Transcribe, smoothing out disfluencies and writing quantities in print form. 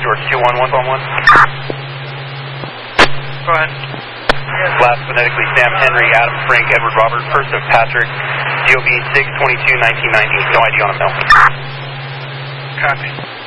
George 21111. Go ahead. Last phonetically, Sam Henry, Adam Frank, Edward Robert, first of Patrick, DOB 6/22/1990. No ID on him, no. Copy.